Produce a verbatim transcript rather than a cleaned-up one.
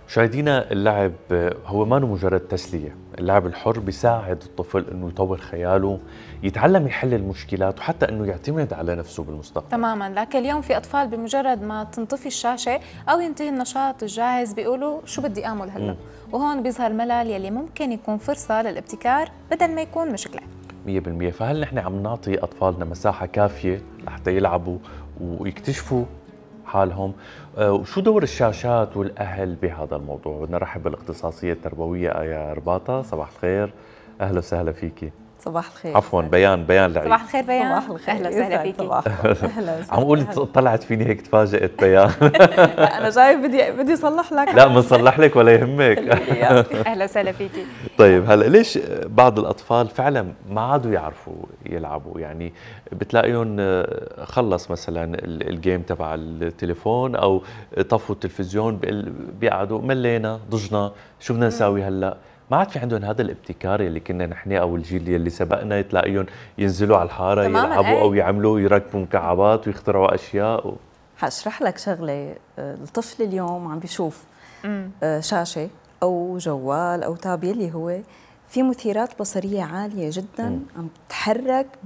مشاهدينا، اللعب هو ما مجرد تسلية. اللعب الحر بيساعد الطفل انه يطور خياله، يتعلم يحل المشكلات، وحتى انه يعتمد على نفسه بالمستقبل. تماما، لكن اليوم في اطفال بمجرد ما تنطفي الشاشة او ينتهي النشاط الجاهز بيقولوا شو بدي اعمل هلا، وهون بيظهر الملل يلي ممكن يكون فرصة للابتكار بدل ما يكون مشكلة. مية بالمية. فهل نحن عم نعطي اطفالنا مساحة كافية لحتى يلعبوا ويكتشفوا حالهم؟ وشو دور الشاشات والأهل بهذا الموضوع؟ بدنا نرحب بالاختصاصية التربوية آية رباطة. صباح الخير، أهلا وسهلا فيكي. صباح الخير. عفوا بيان بيان لعيب. صباح الخير بيان. صباح الخير. أهلا وسهلا فيكي. أهلا وسهلا. عم أقول طلعت فيني هيك تفاجأت بيان. لا أنا جاي بدي بدي أصلح لك. لا بنصلح لك ولا يهمك. أهلا وسهلا فيكي. طيب هلا ليش بعض الأطفال فعلا ما عادوا يعرفوا يلعبوا؟ يعني بتلاقيهم خلص مثلا الجيم تبع التليفون أو طفوا التلفزيون بيقعدوا ملينا ضجنا شو بدنا نساوي هلا؟ ما عاد في عندهم هذا الابتكار اللي كنا نحن او الجيل اللي سبقنا تلاقيهم ينزلوا على الحاره يلعبوا ايه؟ او يعملوا يركبوا مكعبات ويخترعوا اشياء و... حاشرح لك شغله. الطفل اليوم عم بيشوف شاشه او جوال او تاب، يلي هو في مثيرات بصريه عاليه جدا م. عم تتحرك